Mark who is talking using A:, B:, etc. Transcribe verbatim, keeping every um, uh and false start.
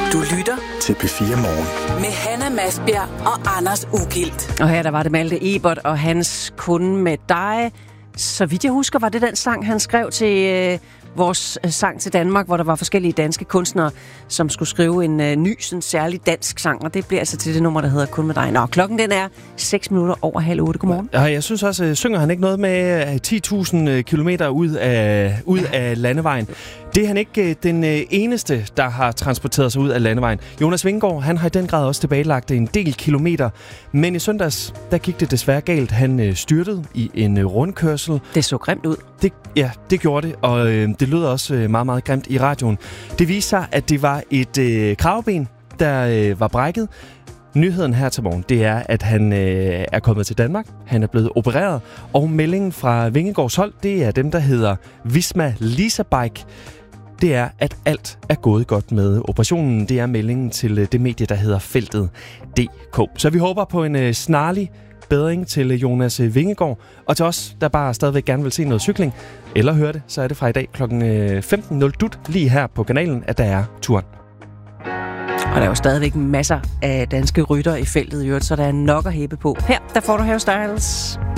A: Du lytter
B: til P fire Morgen.
A: Med Hanna Masbjerg og Anders Ugilt.
C: Og her der var det Malte Ebert og hans Kun med dig. Så vidt jeg husker, var det den sang, han skrev til øh, vores øh, sang til Danmark, hvor der var forskellige danske kunstnere, som skulle skrive en øh, ny, sådan særlig dansk sang. Og det bliver altså til det nummer, der hedder Kun med dig. Nå, klokken den er seks minutter over halv otte. Godmorgen.
D: Ja, jeg synes også, øh, synger han ikke noget med øh, ti tusind kilometer ud af, ud af landevejen. Det er han ikke øh, den øh, eneste, der har transporteret sig ud af landevejen. Jonas Vingegaard, han har i den grad også tilbagelagt en del kilometer. Men i søndags, der gik det desværre galt. Han øh, styrtede i en øh, rundkørsel.
C: Det så grimt ud.
D: Det, ja, det gjorde det, og øh, det lød også øh, meget, meget grimt i radioen. Det viste sig, at det var et øh, kravben, der øh, var brækket. Nyheden her til morgen, det er, at han øh, er kommet til Danmark. Han er blevet opereret, og meldingen fra Vingegaards hold, det er dem, der hedder Visma Leasebike. Det er, at alt er gået godt med operationen. Det er meldingen til det medie, der hedder Feltet punktum d k. Så vi håber på en øh, snarlig bedring til Jonas Vingegaard. Og til os, der bare stadigvæk gerne vil se noget cykling, eller høre det, så er det fra i dag klokken femten nul dut lige her på kanalen, at der er turen.
C: Og der er jo stadigvæk masser af danske rytter i feltet, så der er nok at hæppe på. Her, der får du Harry Styles.